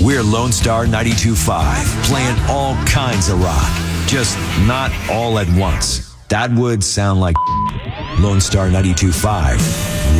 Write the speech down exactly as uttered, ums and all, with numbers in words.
We're Lone Star ninety-two point five, playing all kinds of rock, just not all at once. That would sound like Lone Star ninety-two point five.